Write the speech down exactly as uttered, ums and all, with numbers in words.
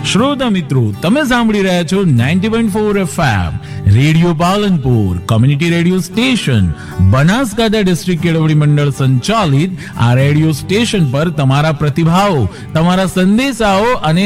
શ્રોતા મિત્રો, તમે સાંભળી રહ્યા છો ninety point four FM radio Palanpur, community radio station, Banaskantha district કેળવણી મંડળ સંચાલિત આ રેડિયો સ્ટેશન પર તમારા પ્રતિભાવો, તમારા સંદેશાઓ અને